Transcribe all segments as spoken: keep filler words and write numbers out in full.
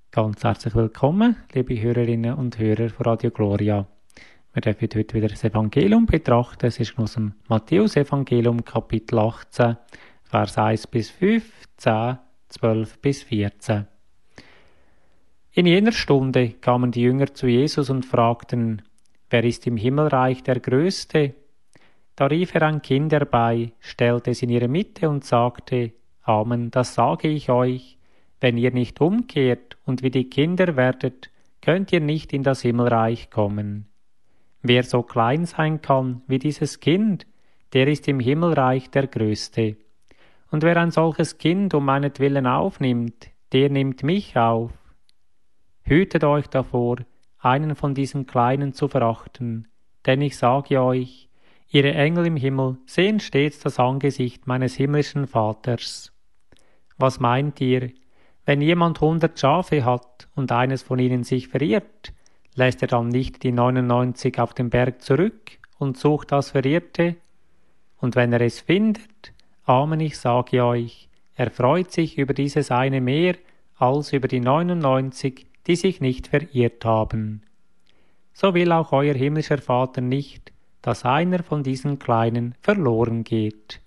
Ganz herzlich willkommen, liebe Hörerinnen und Hörer von Radio Gloria. Wir dürfen heute wieder das Evangelium betrachten. Es ist aus dem Matthäus-Evangelium, Kapitel achtzehn, Vers eins bis fünf, zehn, zwölf bis vierzehn. In jener Stunde kamen die Jünger zu Jesus und fragten: Wer ist im Himmelreich der Größte? Da rief er ein Kind herbei, stellte es in ihre Mitte und sagte: Amen, das sage ich euch. Wenn ihr nicht umkehrt und wie die Kinder werdet, könnt ihr nicht in das Himmelreich kommen. Wer so klein sein kann wie dieses Kind, der ist im Himmelreich der Größte. Und wer ein solches Kind um meinetwillen aufnimmt, der nimmt mich auf. Hütet euch davor, einen von diesen Kleinen zu verachten, denn ich sage euch, ihre Engel im Himmel sehen stets das Angesicht meines himmlischen Vaters. Was meint ihr? Wenn jemand hundert Schafe hat und eines von ihnen sich verirrt, lässt er dann nicht die neunundneunzig auf den Berg zurück und sucht das Verirrte? Und wenn er es findet, Amen, ich sage euch, er freut sich über dieses eine mehr als über die neunundneunzig, die sich nicht verirrt haben. So will auch euer himmlischer Vater nicht, dass einer von diesen Kleinen verloren geht.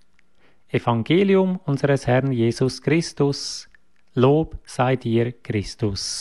Evangelium unseres Herrn Jesus Christus. Lob sei dir, Christus.